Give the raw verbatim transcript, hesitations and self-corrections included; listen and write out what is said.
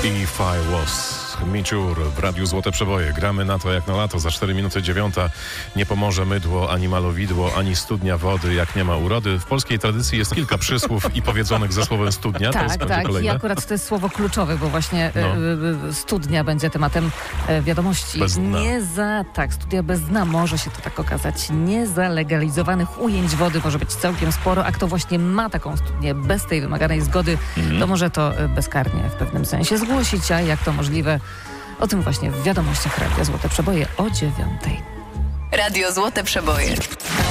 If I Was. Miczur w Radiu Złote Przeboje. Gramy na to jak na lato. Za cztery minuty dziewiąta. Nie pomoże mydło, ani malowidło, ani studnia wody, jak nie ma urody. W polskiej tradycji jest kilka przysłów i powiedzonych ze słowem studnia. Tak, to jest tak. kolejne. I akurat to jest słowo kluczowe, bo właśnie No. y, studnia będzie tematem y, wiadomości. Bez dna. Nie za, tak, studnia bez dna może się to tak okazać. Niezalegalizowanych ujęć wody może być całkiem sporo, a kto właśnie ma taką studnię bez tej wymaganej zgody, Mhm. to może to y, bezkarnie w pewnym sensie zgłosić, a jak to możliwe, o tym właśnie w wiadomościach Radia Złote Przeboje o dziewiątej. Radio Złote Przeboje.